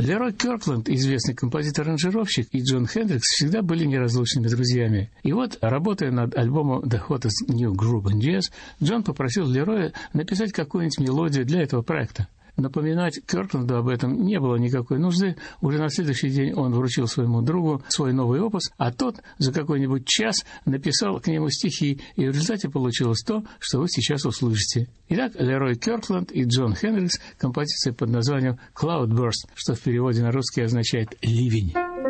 Лерой Кёркленд, известный композитор-аранжировщик, и Джон Хендрикс всегда были неразлучными друзьями. И вот, работая над альбомом The Hottest New Groove in Jazz, Джон попросил Лероя написать какую-нибудь мелодию для этого проекта. Напоминать Кёркленду об этом не было никакой нужды. Уже на следующий день он вручил своему другу свой новый опус, а тот за какой-нибудь час написал к нему стихи, и в результате получилось то, что вы сейчас услышите. Итак, Лерой Кёркленд и Джон Хендрикс, композиция под названием «Cloudburst», что в переводе на русский означает «ливень».